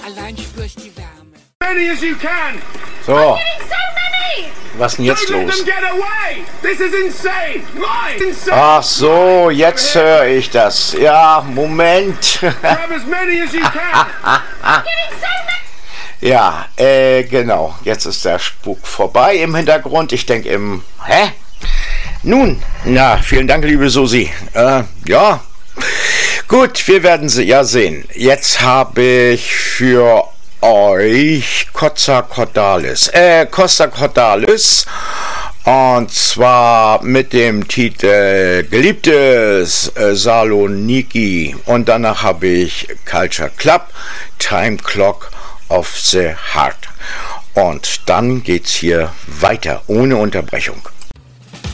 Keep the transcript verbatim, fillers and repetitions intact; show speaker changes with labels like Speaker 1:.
Speaker 1: Allein spür ich die Wärme.
Speaker 2: Many as you can.
Speaker 3: So,
Speaker 4: I'm getting so many!
Speaker 3: was ist denn jetzt
Speaker 2: Don't let
Speaker 3: los?
Speaker 2: them get away. This is insane. Mine. Insane.
Speaker 3: Ach so, jetzt höre ich das. Ja, Moment.
Speaker 2: Grab as many as you can.
Speaker 4: I'm getting so many!
Speaker 3: Ja, äh, genau. Jetzt ist der Spuk vorbei im Hintergrund. Ich denke im... Hä? Nun, na, vielen Dank, liebe Susi. Äh, ja. Gut, wir werden sie ja sehen. Jetzt habe ich für euch Costa Cordalis, äh, Costa Cordalis, und zwar mit dem Titel Geliebtes äh, Saloniki, und danach habe ich Culture Club, Time Clock of the Heart, und dann geht's hier weiter ohne Unterbrechung.